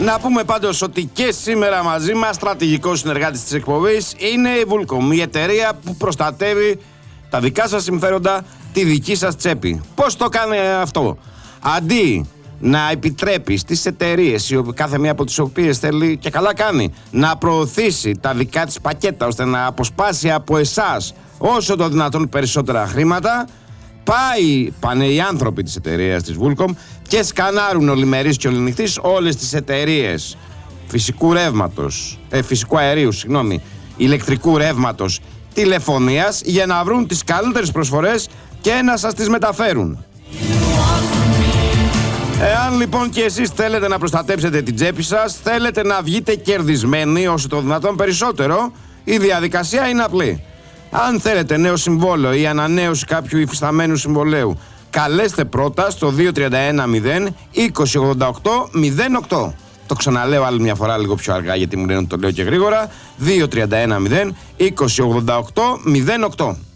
Να πούμε πάντως ότι και σήμερα μαζί μας στρατηγικός συνεργάτης της εκπομπής είναι η Vulcom, η εταιρεία που προστατεύει τα δικά σας συμφέροντα, τη δική σας τσέπη. Πώς το κάνει αυτό? Αντί να επιτρέπει στις εταιρείες, κάθε μία από τις οποίες θέλει και καλά κάνει, να προωθήσει τα δικά της πακέτα ώστε να αποσπάσει από εσάς όσο το δυνατόν περισσότερα χρήματα, πάνε οι άνθρωποι της εταιρείας της Vulcom και σκανάρουν ολημερής και οληνυχτής όλες τις εταιρείες φυσικού αερίου, ηλεκτρικού ρεύματος, τηλεφωνίας, για να βρουν τις καλύτερες προσφορές και να σας τις μεταφέρουν. Εάν λοιπόν και εσείς θέλετε να προστατέψετε την τσέπη σας, θέλετε να βγείτε κερδισμένοι όσο το δυνατόν περισσότερο, η διαδικασία είναι απλή. Αν θέλετε νέο συμβόλαιο ή ανανέωση κάποιου υφισταμένου συμβολέου, καλέστε πρώτα στο 2310 2088 08. Το ξαναλέω άλλη μια φορά λίγο πιο αργά, γιατί μου λένε ότι το λέω και γρήγορα. 2310 2088 08.